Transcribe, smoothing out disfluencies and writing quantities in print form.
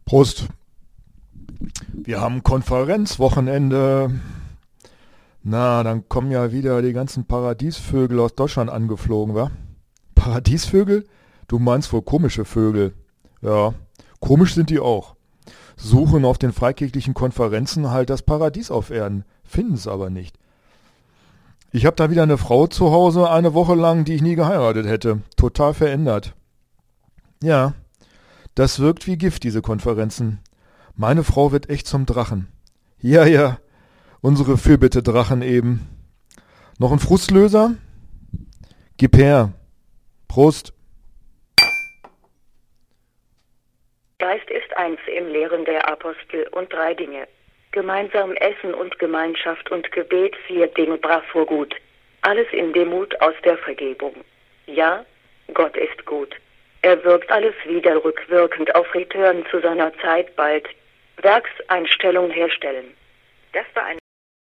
Prost. Wir haben Konferenzwochenende. Na, dann kommen ja wieder die ganzen Paradiesvögel aus Deutschland angeflogen, wa? Paradiesvögel? Du meinst wohl komische Vögel. Ja, komisch sind die auch. Suchen auf den freikirchlichen Konferenzen halt das Paradies auf Erden, finden es aber nicht. Ich habe da wieder eine Frau zu Hause, eine Woche lang, die ich nie geheiratet hätte. Total verändert. Ja, das wirkt wie Gift, diese Konferenzen. Meine Frau wird echt zum Drachen. Ja, unsere Fürbitte-Drachen eben. Noch ein Frustlöser? Gib her. Prost. Geist ist eins im Lehren der Apostel und 3 Dinge. Gemeinsam Essen und Gemeinschaft und Gebet, 4 Dinge bravo gut. Alles in Demut aus der Vergebung. Ja, Gott ist gut. Er wirkt alles wieder rückwirkend auf Return zu seiner Zeit bald. Werkseinstellung herstellen. Das war ein